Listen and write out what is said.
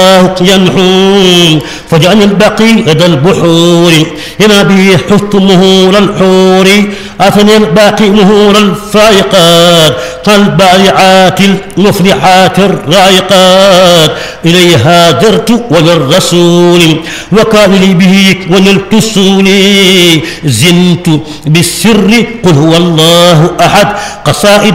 ينحو فجعل البقي لدى البحور لما به حث مهور الحور أثني الباقي مهور الفائقات كالبارعات المفلحات الرائقات إليها درت وللرسول وكان لي به ونلت السولي زنت بالسر قل هو الله أحد قصائد